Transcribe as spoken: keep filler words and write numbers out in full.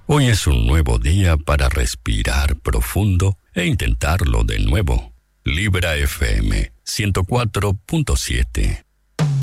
Hoy es un nuevo día para respirar profundo e intentarlo de nuevo. Libra F M ciento cuatro punto siete.